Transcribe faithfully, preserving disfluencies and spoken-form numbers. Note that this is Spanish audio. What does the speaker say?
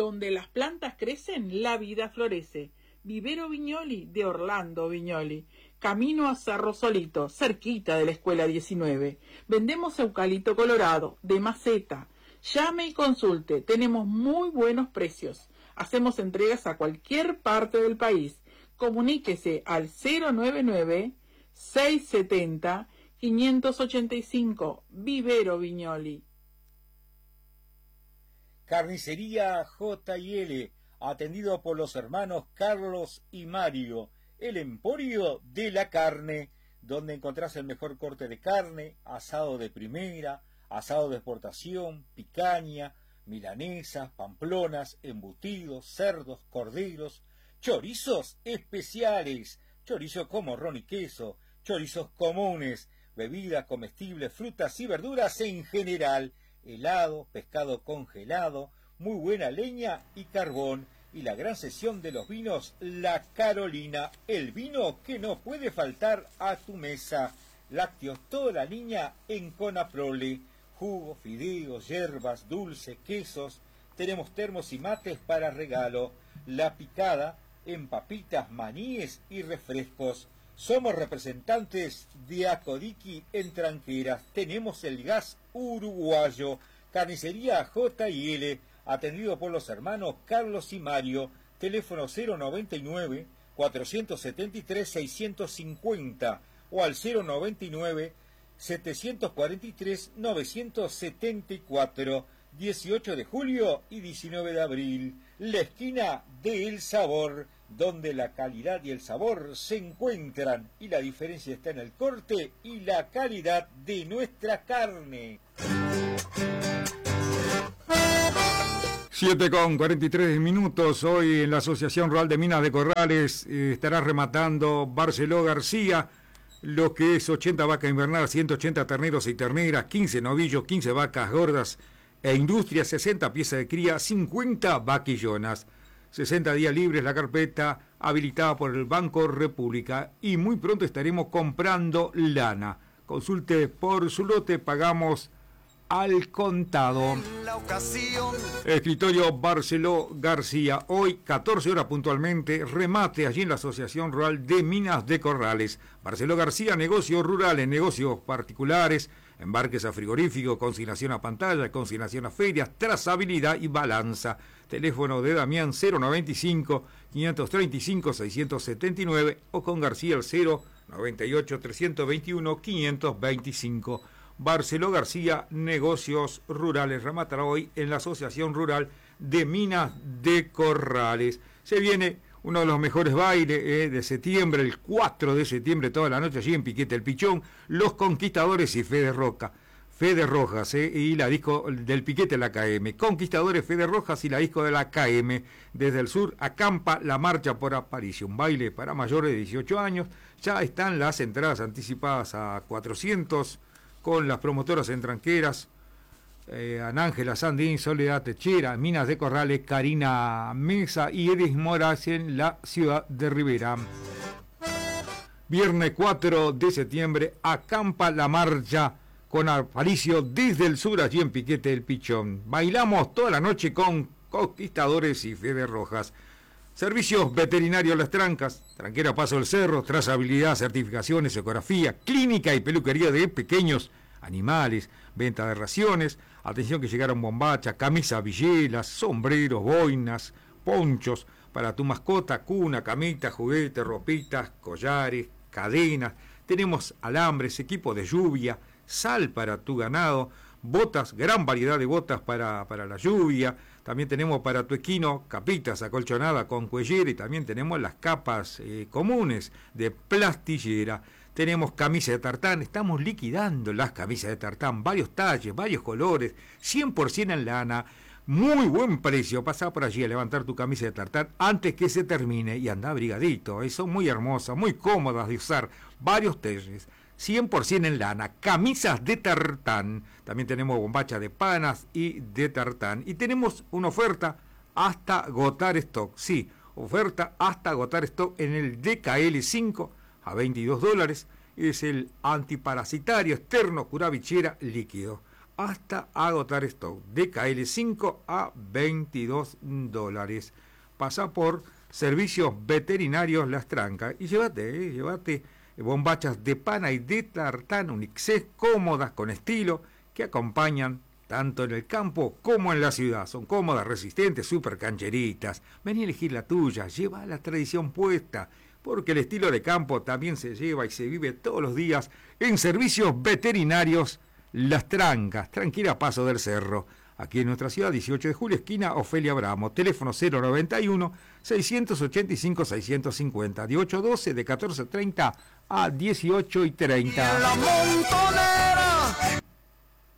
Donde las plantas crecen, la vida florece. Vivero Viñoli de Orlando Viñoli. Camino a Cerro Solito, cerquita de la Escuela diecinueve. Vendemos eucalipto colorado, de maceta. Llame y consulte, tenemos muy buenos precios. Hacemos entregas a cualquier parte del país. Comuníquese al cero noventa y nueve, seiscientos setenta, quinientos ochenta y cinco. Vivero Viñoli. Carnicería J y L, atendido por los hermanos Carlos y Mario, el emporio de la carne, donde encontrás el mejor corte de carne, asado de primera, asado de exportación, picaña, milanesas, pamplonas, embutidos, cerdos, corderos, chorizos especiales, chorizo con morrón y queso, chorizos comunes, bebidas comestibles, frutas y verduras en general, helado, pescado congelado, muy buena leña y carbón, y la gran sesión de los vinos La Carolina, el vino que no puede faltar a tu mesa. Lácteos toda la línea en Conaprole, jugo, fideos, hierbas, dulce, quesos, tenemos termos y mates para regalo, La Picada en papitas, maníes y refrescos. Somos representantes de Acodiqui en Tranqueras. Tenemos el gas uruguayo. Carnicería J y L, atendido por los hermanos Carlos y Mario. Teléfono cero noventa y nueve, cuatrocientos setenta y tres, seiscientos cincuenta o al cero noventa y nueve, setecientos cuarenta y tres, novecientos setenta y cuatro. dieciocho de julio y diecinueve de abril. La esquina del sabor, donde la calidad y el sabor se encuentran, y la diferencia está en el corte y la calidad de nuestra carne. siete con cuarenta y tres minutos. Hoy en la Asociación Rural de Minas de Corrales eh, estará rematando Barceló García lo que es ochenta vacas invernadas, ciento ochenta terneros y terneras, quince novillos, quince vacas gordas e industria, sesenta piezas de cría, cincuenta vaquillonas. sesenta días libres la carpeta habilitada por el Banco República, y muy pronto estaremos comprando lana. Consulte por su lote, pagamos al contado. En la ocasión. Escritorio Barceló García, hoy catorce horas puntualmente, remate allí en la Asociación Rural de Minas de Corrales. Barceló García, negocios rurales, negocios particulares, embarques a frigorífico, consignación a pantalla, consignación a ferias, trazabilidad y balanza. Teléfono de Damián cero noventa y cinco, quinientos treinta y cinco, seiscientos setenta y nueve o con García el cero noventa y ocho, trescientos veintiuno, quinientos veinticinco. Barceló García, negocios rurales, rematará hoy en la Asociación Rural de Minas de Corrales. Se viene uno de los mejores bailes eh, de septiembre, el cuatro de septiembre, toda la noche allí en Piquete el Pichón, Los Conquistadores y Fede Roca. Fede Rojas eh, y la disco del Piquete la K M. Conquistadores, Fede Rojas y la disco de la K M. Desde el sur acampa la marcha por Aparicio, un baile para mayores de dieciocho años. Ya están las entradas anticipadas a cuatrocientos con las promotoras en Tranqueras, eh, Anángela Sandín, Soledad Techera, Minas de Corrales, Karina Mesa y Edis Moras en la ciudad de Rivera. Viernes cuatro de septiembre, acampa la marcha con Aparicio desde el sur, allí en Piquete del Pichón. Bailamos toda la noche con Conquistadores y Fede Rojas. Servicios veterinarios Las Trancas, Tranquera Paso del Cerro, trazabilidad, certificaciones, ecografía, clínica y peluquería de pequeños animales, venta de raciones, atención que llegaron bombachas, camisas, villelas, sombreros, boinas, ponchos para tu mascota, cuna, camita, juguetes, ropitas, collares, cadenas. Tenemos alambres, equipo de lluvia, sal para tu ganado, botas, gran variedad de botas para, para la lluvia. También tenemos para tu equino capitas acolchonadas con cuellera, y también tenemos las capas eh, comunes de plastillera. Tenemos camisas de tartán, estamos liquidando las camisas de tartán, varios talles, varios colores, cien por ciento en lana, muy buen precio. Pasá por allí a levantar tu camisa de tartán antes que se termine y anda abrigadito, eh, son muy hermosas, muy cómodas de usar, varios talles. cien por ciento en lana, camisas de tartán. También tenemos bombachas de panas y de tartán. Y tenemos una oferta hasta agotar stock. Sí, oferta hasta agotar stock en el D K L cinco a veintidós dólares. Es el antiparasitario externo curavichera líquido. hasta agotar stock. D K L cinco a veintidós dólares. Pasa por Servicios Veterinarios Las Trancas y llévate, eh, llévate bombachas de pana y de tartán Unixés cómodas con estilo que acompañan tanto en el campo como en la ciudad. Son cómodas, resistentes, súper cancheritas. Vení a elegir la tuya, lleva la tradición puesta, porque el estilo de campo también se lleva y se vive todos los días en Servicios Veterinarios Las Trancas, tranquila Paso del Cerro. Aquí en nuestra ciudad, dieciocho de julio, esquina Ofelia Abramo, teléfono cero noventa y uno, seiscientos ochenta y cinco, seiscientos cincuenta, de ocho a doce, de catorce treinta a dieciocho y treinta. Y en la montonera